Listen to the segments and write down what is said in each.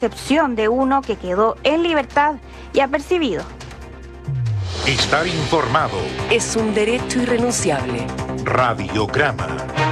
excepción de uno que quedó en libertad y apercibido. Estar informado es un derecho irrenunciable. Radiograma.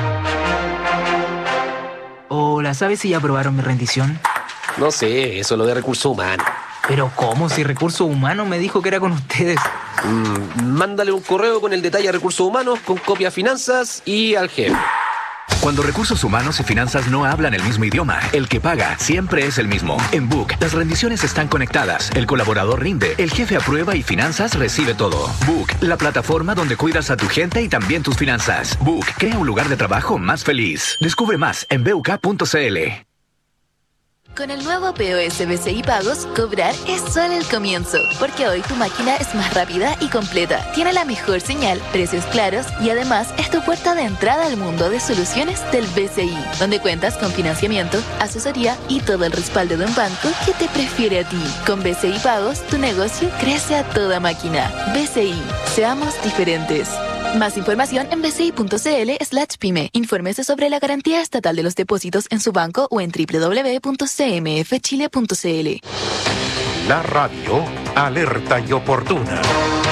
Hola, ¿sabes si ya aprobaron mi rendición? No sé, eso es lo de recursos humanos. Pero ¿cómo? Si Recursos Humanos me dijo que era con ustedes. Mándale un correo con el detalle a Recursos Humanos, con copia a Finanzas y al jefe. Cuando Recursos Humanos y Finanzas no hablan el mismo idioma, el que paga siempre es el mismo. En Book, las rendiciones están conectadas, el colaborador rinde, el jefe aprueba y Finanzas recibe todo. Book, la plataforma donde cuidas a tu gente y también tus finanzas. Book, crea un lugar de trabajo más feliz. Descubre más en BUK.cl. Con el nuevo POS BCI Pagos, cobrar es solo el comienzo, porque hoy tu máquina es más rápida y completa, tiene la mejor señal, precios claros y además es tu puerta de entrada al mundo de soluciones del BCI, donde cuentas con financiamiento, asesoría y todo el respaldo de un banco que te prefiere a ti. Con BCI Pagos, tu negocio crece a toda máquina. BCI, seamos diferentes. Más información en bci.cl/pyme. Infórmese sobre la garantía estatal de los depósitos en su banco o en www.cmfchile.cl. La radio alerta y oportuna.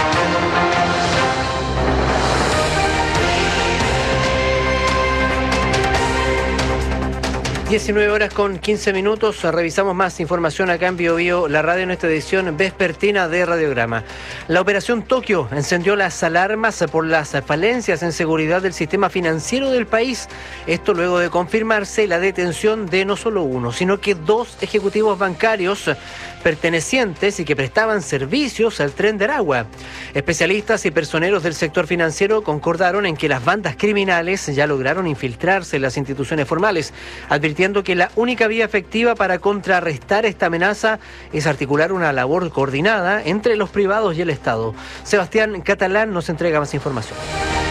19:15. Revisamos más información acá en BioBio, la radio, en esta edición vespertina de Radiograma. La operación Tokio encendió las alarmas por las falencias en seguridad del sistema financiero del país. Esto luego de confirmarse la detención de no solo uno, sino que dos ejecutivos bancarios pertenecientes y que prestaban servicios al Tren de Aragua. Especialistas y personeros del sector financiero concordaron en que las bandas criminales ya lograron infiltrarse en las instituciones formales, advirtiendo que la única vía efectiva para contrarrestar esta amenaza es articular una labor coordinada entre los privados y el Estado. Sebastián Catalán nos entrega más información.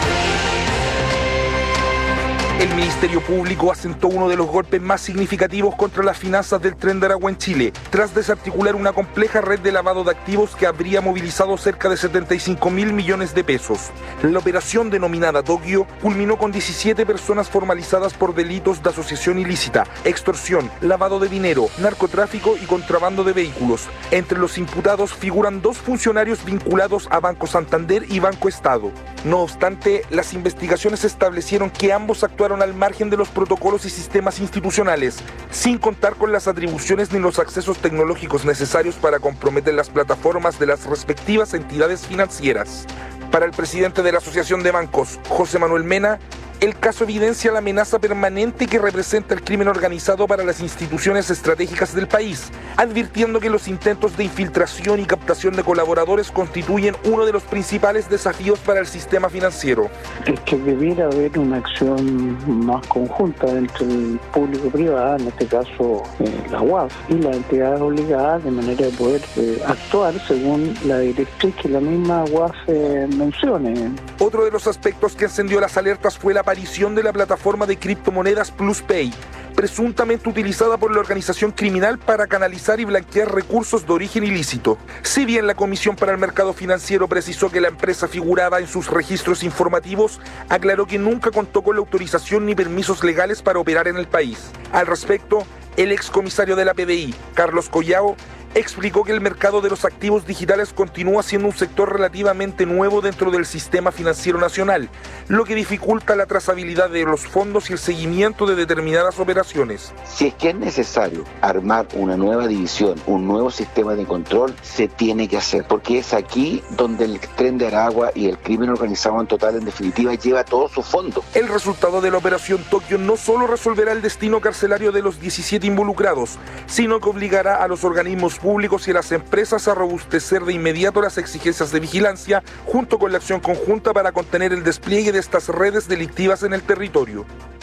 El Ministerio Público asentó uno de los golpes más significativos contra las finanzas del Tren de Aragua en Chile, tras desarticular una compleja red de lavado de activos que habría movilizado cerca de 75.000 millones de pesos. La operación denominada Tokio culminó con 17 personas formalizadas por delitos de asociación ilícita, extorsión, lavado de dinero, narcotráfico y contrabando de vehículos. Entre los imputados figuran dos funcionarios vinculados a Banco Santander y Banco Estado. No obstante, las investigaciones establecieron que ambos actuaron al margen de los protocolos y sistemas institucionales, sin contar con las atribuciones ni los accesos tecnológicos necesarios para comprometer las plataformas de las respectivas entidades financieras. Para el presidente de la Asociación de Bancos, José Manuel Mena, el caso evidencia la amenaza permanente que representa el crimen organizado para las instituciones estratégicas del país, advirtiendo que los intentos de infiltración y captación de colaboradores constituyen uno de los principales desafíos para el sistema financiero. Es que debiera haber una acción más conjunta entre el público y privado, en este caso la UAF, y las entidades obligadas, de manera de poder actuar según la directriz que la misma UAF mencione. Otro de los aspectos que encendió las alertas fue la aparición de la plataforma de criptomonedas PlusPay, presuntamente utilizada por la organización criminal para canalizar y blanquear recursos de origen ilícito. Si bien la Comisión para el Mercado Financiero precisó que la empresa figuraba en sus registros informativos, aclaró que nunca contó con la autorización ni permisos legales para operar en el país. Al respecto, el excomisario de la PDI, Carlos Collao, explicó que el mercado de los activos digitales continúa siendo un sector relativamente nuevo dentro del sistema financiero nacional, lo que dificulta la trazabilidad de los fondos y el seguimiento de determinadas operaciones. Si es que es necesario armar una nueva división, un nuevo sistema de control, se tiene que hacer, porque es aquí donde el Tren de Aragua y el crimen organizado en total, en definitiva, lleva todo su fondo. El resultado de la operación Tokio no solo resolverá el destino carcelario de los 17 involucrados, sino que obligará a los organismos públicos y a las empresas a robustecer de inmediato las exigencias de vigilancia junto con la acción conjunta para contener el despliegue de estas redes delictivas en el territorio.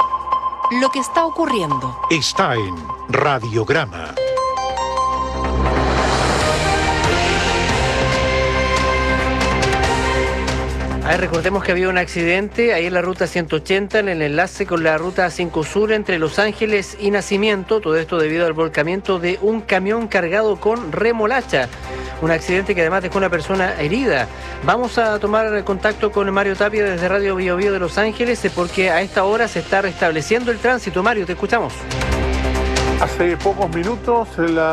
Lo que está ocurriendo está en Radiograma. Recordemos que había un accidente ahí en la ruta 180, en el enlace con la ruta 5 Sur entre Los Ángeles y Nacimiento. Todo esto debido al volcamiento de un camión cargado con remolacha. Un accidente que además dejó una persona herida. Vamos a tomar contacto con Mario Tapia desde Radio BioBio de Los Ángeles, porque a esta hora se está restableciendo el tránsito. Mario, te escuchamos. Hace pocos minutos la